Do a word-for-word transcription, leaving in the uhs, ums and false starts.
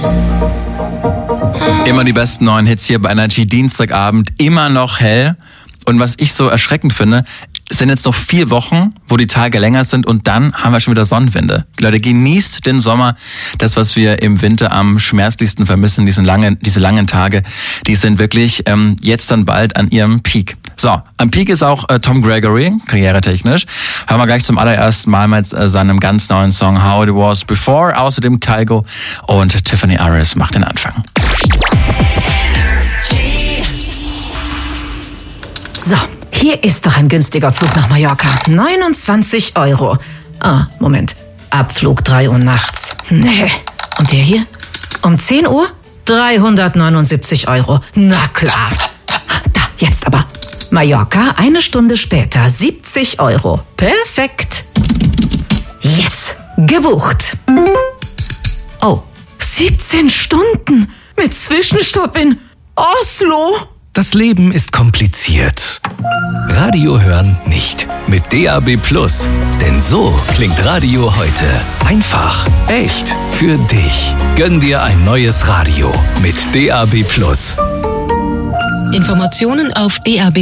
Immer die besten neuen Hits hier bei Energy, Dienstagabend, immer noch hell. Und was ich so erschreckend finde, es sind jetzt noch vier Wochen, wo die Tage länger sind und dann haben wir schon wieder Sonnenwende. Leute, genießt den Sommer. Das, was wir im Winter am schmerzlichsten vermissen, diese langen, diese langen Tage, die sind wirklich ähm, jetzt dann bald an ihrem Peak. So, am Peak ist auch äh, Tom Gregory, karrieretechnisch. Hören wir gleich zum allerersten Mal mit äh, seinem ganz neuen Song How It Was Before. Außerdem Kygo und Tiffany Aris macht den Anfang. So, hier ist doch ein günstiger Flug nach Mallorca. neunundzwanzig Euro. Ah, Moment. Abflug drei Uhr nachts. Nee. Und der hier? Um zehn Uhr? dreihundertneunundsiebzig Euro. Na klar. Da, jetzt aber. Mallorca, eine Stunde später, siebzig Euro. Perfekt. Yes, gebucht. Oh, siebzehn Stunden mit Zwischenstopp in Oslo. Das Leben ist kompliziert. Radio hören nicht. Mit D A B Plus. Denn so klingt Radio heute. Einfach, echt, für dich. Gönn dir ein neues Radio mit D A B Plus. Informationen auf D A B